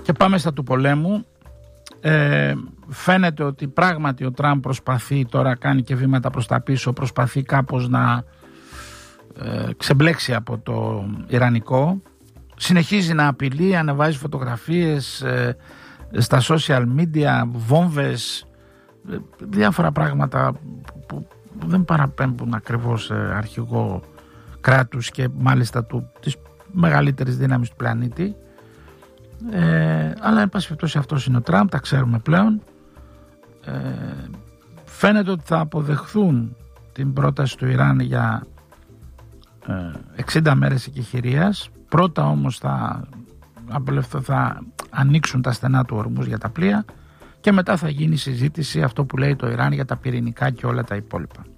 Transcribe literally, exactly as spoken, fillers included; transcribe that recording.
Και πάμε στα του πολέμου. Ε, φαίνεται ότι πράγματι ο Τραμπ προσπαθεί τώρα, κάνει και βήματα προς τα πίσω, προσπαθεί κάπως να ε, ξεμπλέξει από το Ιρανικό. Συνεχίζει να απειλεί, ανεβάζει φωτογραφίες ε, στα social media, βόμβες, ε, διάφορα πράγματα που, που δεν παραπέμπουν ακριβώς ε, αρχηγό κράτους και μάλιστα του, της μεγαλύτερης δύναμης του πλανήτη. Ε, αλλά εν πάση περιπτώσει αυτός είναι ο Τραμπ, τα ξέρουμε πλέον. Ε, φαίνεται ότι θα αποδεχθούν την πρόταση του Ιράν για ε, εξήντα μέρες εκεχηρίας. Πρώτα όμως θα, θα ανοίξουν τα στενά του Ορμούζ για τα πλοία και μετά θα γίνει συζήτηση, αυτό που λέει το Ιράν, για τα πυρηνικά και όλα τα υπόλοιπα.